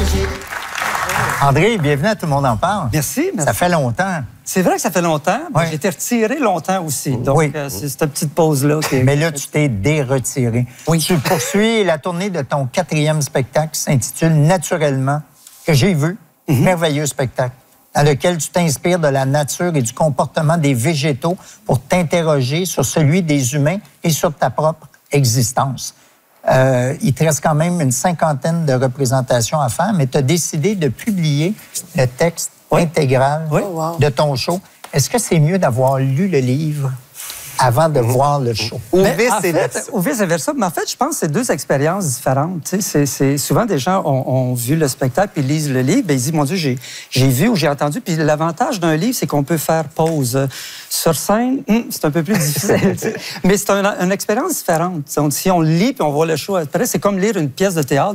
André, bienvenue à Tout le monde en parle. Merci. Ça fait longtemps. C'est vrai que ça fait longtemps. Oui. J'ai été retiré longtemps aussi. Donc, Oui. c'est cette petite pause-là. Mais là, tu t'es déretiré. Oui. Tu poursuis la tournée de ton 4e spectacle qui s'intitule Naturellement, que j'ai vu. Merveilleux spectacle, dans lequel tu t'inspires de la nature et du comportement des végétaux pour t'interroger sur celui des humains et sur ta propre existence. Il te reste quand même une 50aine de représentations à faire, mais tu as décidé de publier le texte intégral de ton show. Est-ce que c'est mieux d'avoir lu le livre avant de voir le show? Ou vice-versa. Mais en fait, je pense que c'est deux expériences différentes. Tu sais, c'est souvent, des gens ont vu le spectacle puis lisent le livre, ils disent, mon Dieu, j'ai vu ou j'ai entendu. Puis l'avantage d'un livre, c'est qu'on peut faire pause. Sur scène, c'est un peu plus difficile. Tu sais. Mais c'est une expérience différente. Si on lit puis on voit le show après, c'est comme lire une pièce de théâtre.